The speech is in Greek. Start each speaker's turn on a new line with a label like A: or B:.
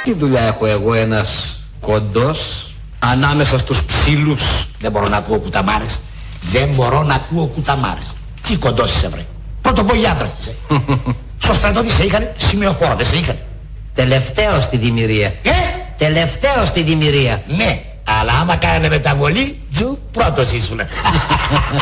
A: Τι δουλειά έχω εγώ, ένας κοντός, ανάμεσα στους ψήλους?
B: Δεν μπορώ να ακούω κουταμάρες. Δεν μπορώ να ακούω κουταμάρες. Τι κοντός είσαι, βρε? Πρωτοπογιάτρας είσαι. Στο στρατό τι σε είχανε? Σημειοφόρο δεν σε είχανε?
A: Τελευταίο στη δημιουργία. Τελευταίο στη δημιουργία.
B: Ναι, αλλά άμα κάνανε μεταβολή, τζου, πρώτος ήσουν.